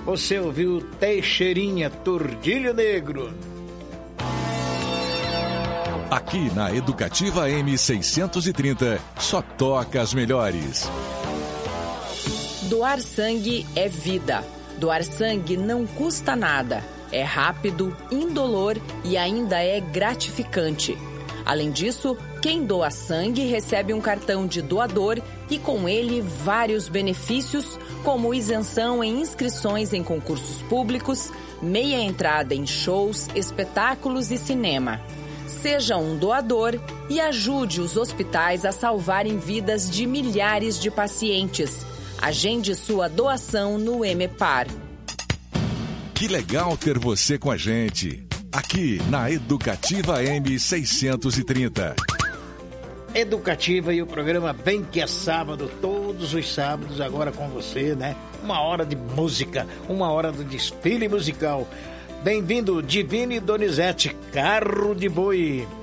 você ouviu Teixeirinha, Tordilho Negro. Aqui na Educativa M630, só toca as melhores. Doar sangue é vida. Doar sangue não custa nada. É rápido, indolor e ainda é gratificante. Além disso, quem doa sangue recebe um cartão de doador e com ele vários benefícios, como isenção em inscrições em concursos públicos, meia entrada em shows, espetáculos e cinema. Seja um doador e ajude os hospitais a salvarem vidas de milhares de pacientes. Agende sua doação no EMEPAR. Que legal ter você com a gente. Aqui na Educativa M630. Educativa e o programa Bem Que é Sábado, todos os sábados agora com você, né? Uma hora de música, uma hora do desfile musical. Bem-vindo, Divine Donizete, Carro de Boi.